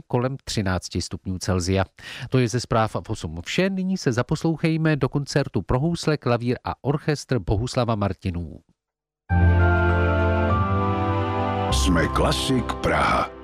kolem 13 stupňů Celsia. To je ze zpráv v 8 vše. Nyní se zaposlouchejme do koncertu pro housle, klavír a orchestr Bohuslava Martinů. Jsme Klasik Praha.